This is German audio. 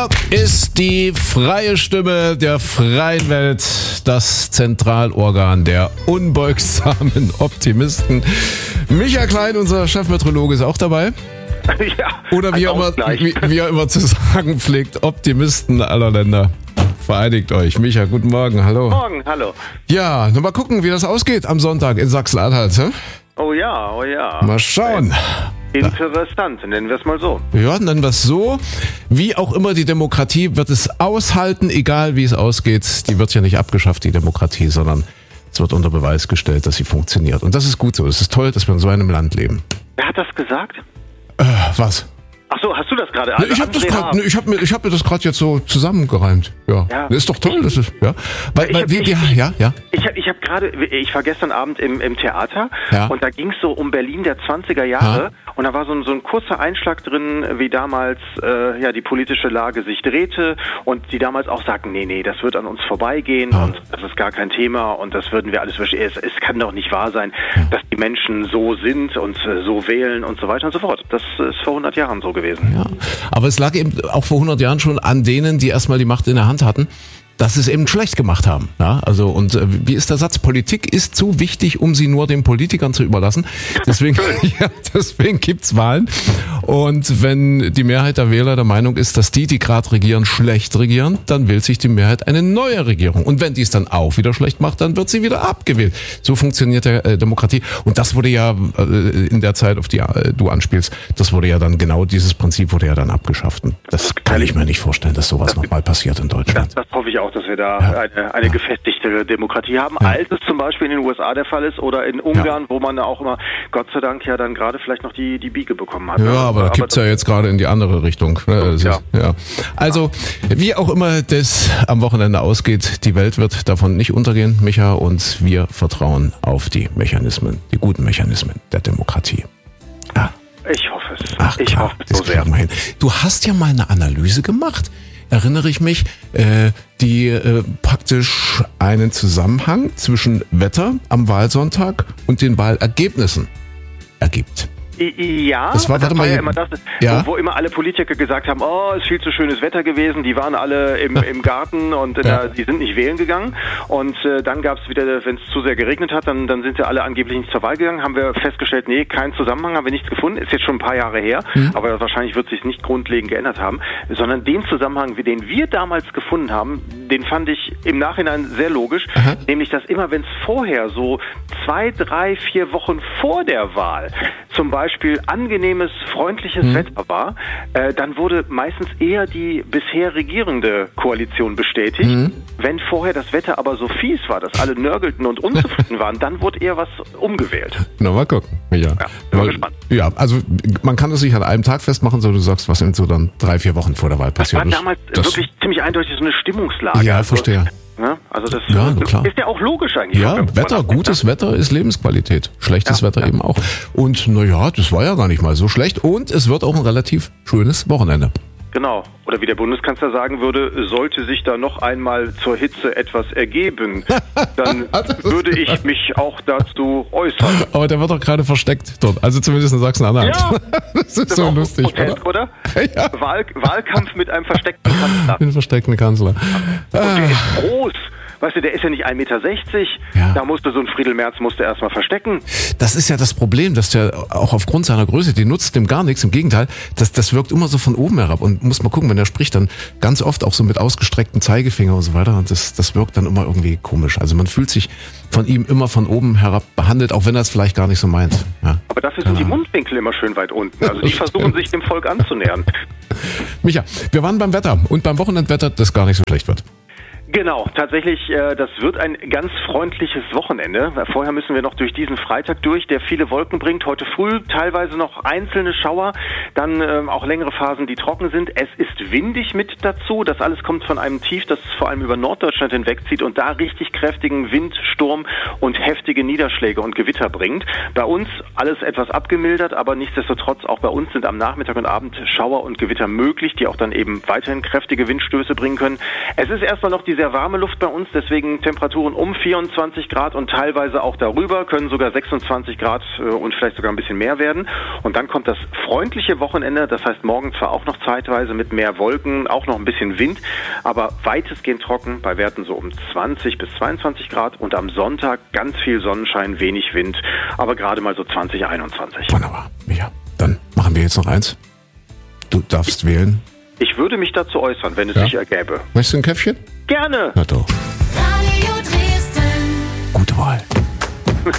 Hier ist die freie Stimme der freien Welt, das Zentralorgan der unbeugsamen Optimisten. Micha Klein, unser Chefmeteorologe, ist auch dabei. Ja, oder wie er immer zu sagen pflegt, Optimisten aller Länder. Vereinigt euch. Micha, guten Morgen, hallo. Morgen, hallo. Ja, mal gucken, wie das ausgeht am Sonntag in Sachsen-Anhalt. Oh ja. Mal schauen. Interessant, nennen wir es mal so. Ja, nennen wir es so. Wie auch immer, die Demokratie wird es aushalten, egal wie es ausgeht. Die wird ja nicht abgeschafft, die Demokratie, sondern es wird unter Beweis gestellt, dass sie funktioniert. Und das ist gut so. Es ist toll, dass wir in so einem Land leben. Wer hat das gesagt? Was? Ach so, hast du das gerade? Ich habe mir das gerade jetzt so zusammengereimt. Ja. Ist doch toll, das ist ja. Ich war gestern Abend im Theater und da ging es so um Berlin der 20er Jahre und da war so ein kurzer Einschlag drin, wie damals die politische Lage sich drehte und die damals auch sagten, nee, das wird an uns vorbeigehen und das ist gar kein Thema und das würden wir alles verstehen. Es kann doch nicht wahr sein, dass die Menschen so sind und so wählen und so weiter und so fort. Das ist vor 100 Jahren so gewesen. Ja, aber es lag eben auch vor 100 Jahren schon an denen, die erstmal die Macht in der Hand hatten, dass sie es eben schlecht gemacht haben. Ja, also und wie ist der Satz? Politik ist zu wichtig, um sie nur den Politikern zu überlassen. Deswegen gibt's Wahlen. Und wenn die Mehrheit der Wähler der Meinung ist, dass die gerade regieren, schlecht regieren, dann wählt sich die Mehrheit eine neue Regierung. Und wenn die es dann auch wieder schlecht macht, dann wird sie wieder abgewählt. So funktioniert Demokratie. Und das wurde ja in der Zeit, auf die du anspielst, das wurde ja dann genau dieses Prinzip wurde ja dann abgeschafft. Und das kann ich mir nicht vorstellen, dass sowas nochmal passiert in Deutschland. Das hoffe ich auch, dass wir da eine gefestigtere Demokratie haben, als es zum Beispiel in den USA der Fall ist oder in Ungarn, wo man auch immer, Gott sei Dank, ja dann gerade vielleicht noch die Biege bekommen hat. Ja, aber da kippt's ja jetzt gerade in die andere Richtung. Also, wie auch immer das am Wochenende ausgeht, die Welt wird davon nicht untergehen, Micha, und wir vertrauen auf die Mechanismen, die guten Mechanismen der Demokratie. Ja. Ich hoffe es. Ich hoffe es so sehr. Du hast ja mal eine Analyse gemacht, erinnere ich mich, die praktisch einen Zusammenhang zwischen Wetter am Wahlsonntag und den Wahlergebnissen ergibt. Ja, das war ja immer das, wo immer alle Politiker gesagt haben, es ist viel zu schönes Wetter gewesen, die waren alle im Garten und die sind nicht wählen gegangen und dann gab es wieder, wenn es zu sehr geregnet hat, dann sind sie alle angeblich nicht zur Wahl gegangen, haben wir festgestellt, nee, keinen Zusammenhang, haben wir nichts gefunden, ist jetzt schon ein paar Jahre her, aber wahrscheinlich wird sich nicht grundlegend geändert haben, sondern den Zusammenhang, den wir damals gefunden haben, den fand ich im Nachhinein sehr logisch, nämlich, dass immer, wenn es vorher so 2, 3, 4 Wochen vor der Wahl zum Beispiel angenehmes, freundliches Wetter war, dann wurde meistens eher die bisher regierende Koalition bestätigt. Wenn vorher das Wetter aber so fies war, dass alle nörgelten und unzufrieden waren, dann wurde eher was umgewählt. Na, mal gucken. Ja, bin mal gespannt. Ja, also man kann das nicht an einem Tag festmachen, so du sagst, was so dann 3, 4 Wochen vor der Wahl passiert ist. Das war damals wirklich ziemlich eindeutig so eine Stimmungslage. Ja, verstehe. Also das ist ja auch logisch eigentlich. Ja, gutes Wetter ist Lebensqualität. Schlechtes Wetter eben auch. Und das war ja gar nicht mal so schlecht. Und es wird auch ein relativ schönes Wochenende. Genau. Oder wie der Bundeskanzler sagen würde, sollte sich da noch einmal zur Hitze etwas ergeben, dann würde ich mich auch dazu äußern. Aber der wird doch gerade versteckt dort. Also zumindest in Sachsen-Anhalt. Ja. Das ist so lustig, oder? Ja. Wahlkampf mit einem versteckten Kanzler. Mit einem versteckten Kanzler. Und der ist groß. Weißt du, der ist ja nicht 1,60 Meter. Ja. Da musste so ein Friedel Merz erstmal verstecken. Das ist ja das Problem, dass der auch aufgrund seiner Größe, die nutzt dem gar nichts. Im Gegenteil, das wirkt immer so von oben herab. Und muss mal gucken, wenn er spricht, dann ganz oft auch so mit ausgestrecktem Zeigefinger und so weiter. Und das wirkt dann immer irgendwie komisch. Also man fühlt sich von ihm immer von oben herab behandelt, auch wenn er es vielleicht gar nicht so meint. Ja. Aber dafür sind die Mundwinkel immer schön weit unten. Also die versuchen sich dem Volk anzunähern. Micha, wir waren beim Wetter und beim Wochenendwetter, das gar nicht so schlecht wird. Genau, tatsächlich, das wird ein ganz freundliches Wochenende. Vorher müssen wir noch durch diesen Freitag durch, der viele Wolken bringt. Heute früh teilweise noch einzelne Schauer, dann auch längere Phasen, die trocken sind. Es ist windig mit dazu. Das alles kommt von einem Tief, das vor allem über Norddeutschland hinwegzieht und da richtig kräftigen Wind, Sturm und heftige Niederschläge und Gewitter bringt. Bei uns alles etwas abgemildert, aber nichtsdestotrotz auch bei uns sind am Nachmittag und Abend Schauer und Gewitter möglich, die auch dann eben weiterhin kräftige Windstöße bringen können. Es ist erstmal noch die sehr warme Luft bei uns, deswegen Temperaturen um 24 Grad und teilweise auch darüber, können sogar 26 Grad und vielleicht sogar ein bisschen mehr werden. Und dann kommt das freundliche Wochenende, das heißt morgen zwar auch noch zeitweise mit mehr Wolken, auch noch ein bisschen Wind, aber weitestgehend trocken, bei Werten so um 20 bis 22 Grad und am Sonntag ganz viel Sonnenschein, wenig Wind, aber gerade mal so 20, 21. Wunderbar, Micha. Dann machen wir jetzt noch eins. Du darfst wählen. Ich würde mich dazu äußern, wenn es sich ergäbe. Möchtest du ein Käffchen? Gerne. Na doch. Radio Dresden. Gute Wahl.